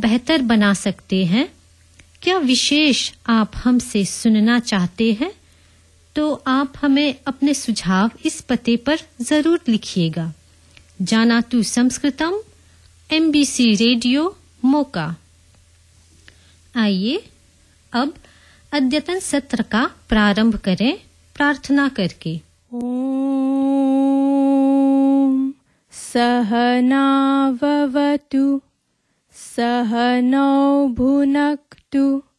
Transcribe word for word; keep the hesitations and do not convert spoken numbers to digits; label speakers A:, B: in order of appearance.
A: बेहतर बना सकते हैं? क्या विशेष आप हमसे सुनना चाहते हैं? तो आप हमें अपने सुझाव इस पते पर जरूर लिखिएगा। जानातु संस्कृतम, एमबीसी रेडियो, मोका। आइए अब अद्यतन सत्र का प्रारंभ करें प्रार्थना करके।
B: ओम सहनाववतु सहनौ भुनक्तु